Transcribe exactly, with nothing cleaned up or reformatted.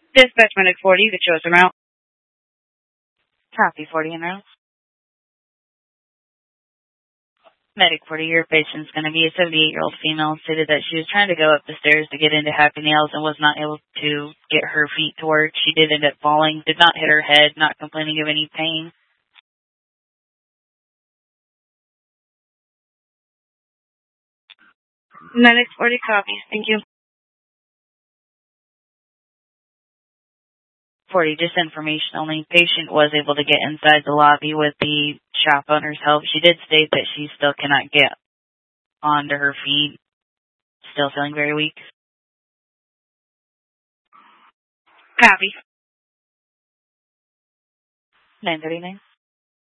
Dispatch Medic forty, the chosen route. Copy, forty en route. Medic forty, your patient's going to be a seventy-eight-year-old female, stated that she was trying to go up the stairs to get into Happy Nails and was not able to get her feet to work. She did end up falling, did not hit her head, not complaining of any pain. Medic forty copies, thank you. forty, just information only. Patient was able to get inside the lobby with the shop owner's help. She did state that she still cannot get onto her feet. Still feeling very weak. Copy. nine thirty-nine.